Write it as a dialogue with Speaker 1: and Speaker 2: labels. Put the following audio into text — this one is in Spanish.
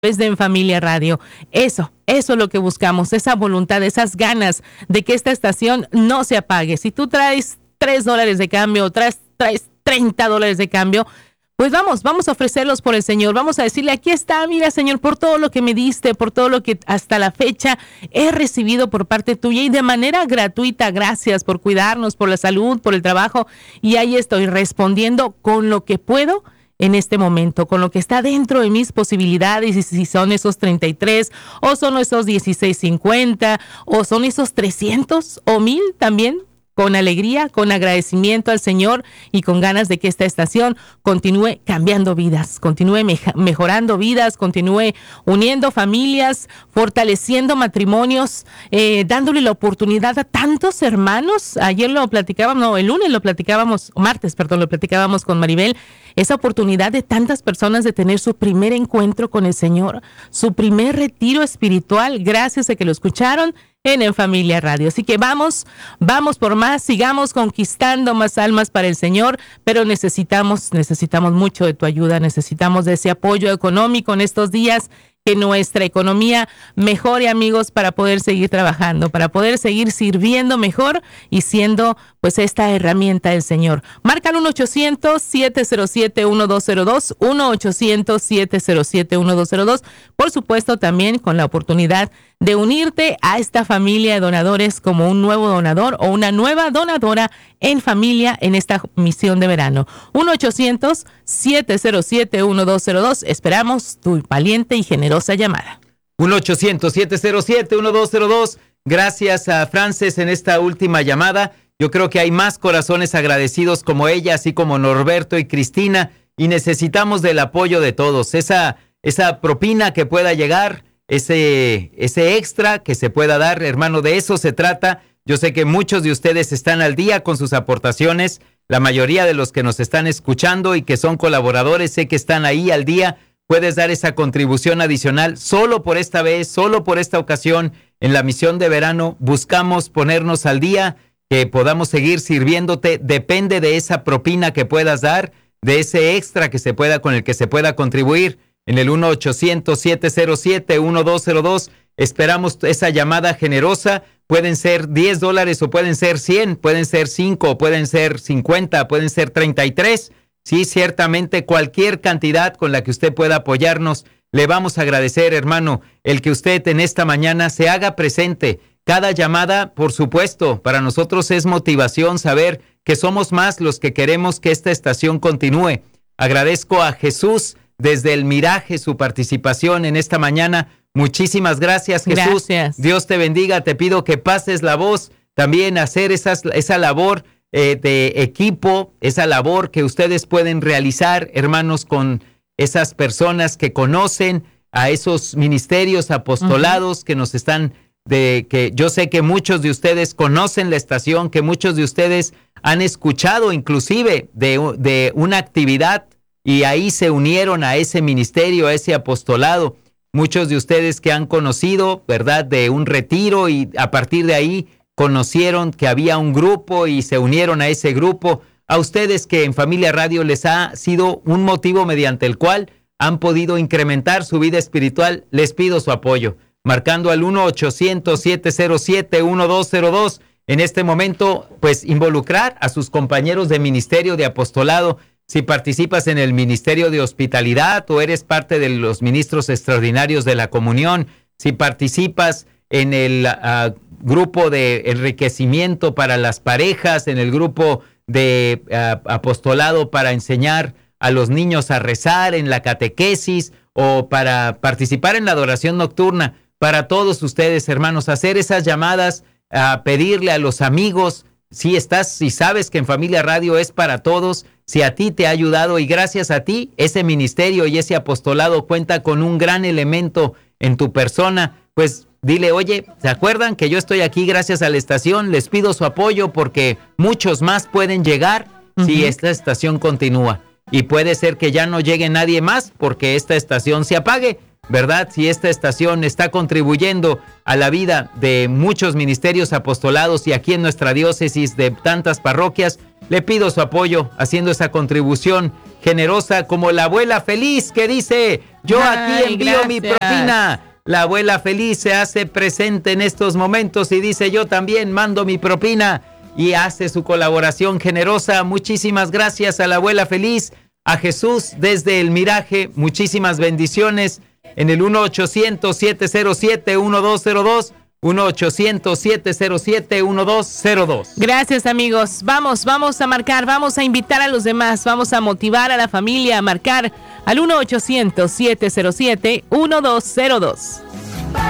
Speaker 1: de En Familia Radio. Eso es lo que buscamos, esa voluntad, esas ganas de que esta estación no se apague. Si tú traes $3 de cambio o traes $30 de cambio, pues vamos a ofrecerlos por el Señor. Vamos a decirle, aquí está, mira, Señor, por todo lo que me diste, por todo lo que hasta la fecha he recibido por parte tuya y de manera gratuita. Gracias por cuidarnos, por la salud, por el trabajo. Y ahí estoy respondiendo con lo que puedo en este momento, con lo que está dentro de mis posibilidades, y si son esos 33, o son esos 16.50, o son esos 300 o 1,000 también, con alegría, con agradecimiento al Señor y con ganas de que esta estación continúe cambiando vidas, continúe mejorando vidas, continúe uniendo familias, fortaleciendo matrimonios, dándole la oportunidad a tantos hermanos. Ayer lo platicábamos, no, el lunes lo platicábamos, martes, perdón, lo platicábamos con Maribel, esa oportunidad de tantas personas de tener su primer encuentro con el Señor, su primer retiro espiritual, gracias a que lo escucharon en Familia Radio. Así que vamos por más, sigamos conquistando más almas para el Señor, pero necesitamos mucho de tu ayuda, necesitamos de ese apoyo económico en estos días, que nuestra economía mejore, amigos, para poder seguir trabajando, para poder seguir sirviendo mejor y siendo pues esta herramienta del Señor. Marca al 1-800-707-1202, 1-800-707-1202. Por supuesto, también con la oportunidad de unirte a esta familia de donadores como un nuevo donador o una nueva donadora en familia en esta misión de verano. 1-800-707-1202. Esperamos tu valiente y generosa llamada.
Speaker 2: 1-800-707-1202. Gracias a Frances en esta última llamada. Yo creo que hay más corazones agradecidos como ella, así como Norberto y Cristina, y necesitamos del apoyo de todos. Esa propina que pueda llegar, ese extra que se pueda dar, hermano, de eso se trata. Yo sé que muchos de ustedes están al día con sus aportaciones, la mayoría de los que nos están escuchando y que son colaboradores, sé que están ahí al día. Puedes dar esa contribución adicional solo por esta vez, solo por esta ocasión. En la misión de verano buscamos ponernos al día, que podamos seguir sirviéndote. Depende de esa propina que puedas dar, de ese extra que se pueda, con el que se pueda contribuir. En el 1-800-707-1202 esperamos esa llamada generosa. Pueden ser $10 o pueden ser 100, pueden ser 5, pueden ser 50, pueden ser 33. Sí, ciertamente cualquier cantidad con la que usted pueda apoyarnos, le vamos a agradecer, hermano, el que usted en esta mañana se haga presente. Cada llamada, por supuesto, para nosotros es motivación saber que somos más los que queremos que esta estación continúe. Agradezco a Jesús desde el Miraje su participación en esta mañana. Muchísimas gracias, Jesús.
Speaker 1: Gracias.
Speaker 2: Dios te bendiga. Te pido que pases la voz, también hacer esa labor de equipo, esa labor que ustedes pueden realizar, hermanos, con esas personas que conocen a esos ministerios, apostolados que nos están, que yo sé que muchos de ustedes conocen la estación, que muchos de ustedes han escuchado inclusive de una actividad y ahí se unieron a ese ministerio, a ese apostolado. Muchos de ustedes que han conocido, ¿verdad?, de un retiro y a partir de ahí conocieron que había un grupo y se unieron a ese grupo. A ustedes que en Familia Radio les ha sido un motivo mediante el cual han podido incrementar su vida espiritual, les pido su apoyo. Marcando al 1-800-707-1202. En este momento, pues involucrar a sus compañeros de ministerio de apostolado. Si participas en el ministerio de hospitalidad o eres parte de los ministros extraordinarios de la comunión, si participas en el grupo de enriquecimiento para las parejas, en el grupo de apostolado para enseñar a los niños a rezar, en la catequesis o para participar en la adoración nocturna, para todos ustedes, hermanos, hacer esas llamadas, a pedirle a los amigos, si sabes que en Familia Radio es para todos, si a ti te ha ayudado y gracias a ti, ese ministerio y ese apostolado cuenta con un gran elemento en tu persona, pues dile, oye, ¿se acuerdan que yo estoy aquí gracias a la estación? Les pido su apoyo porque muchos más pueden llegar si esta estación continúa. Y puede ser que ya no llegue nadie más porque esta estación se apague, ¿verdad? Si esta estación está contribuyendo a la vida de muchos ministerios apostolados y aquí en nuestra diócesis de tantas parroquias, le pido su apoyo haciendo esa contribución generosa como la abuela feliz que dice: Yo aquí envío mi propina. La abuela feliz se hace presente en estos momentos y dice, yo también mando mi propina, y hace su colaboración generosa. Muchísimas gracias a la abuela feliz, a Jesús desde El Miraje, muchísimas bendiciones. En el 1-800-707-1202, 1-800-707-1202.
Speaker 1: Gracias, amigos. Vamos a marcar, vamos a invitar a los demás, vamos a motivar a la familia a marcar al 1-800-707-1202.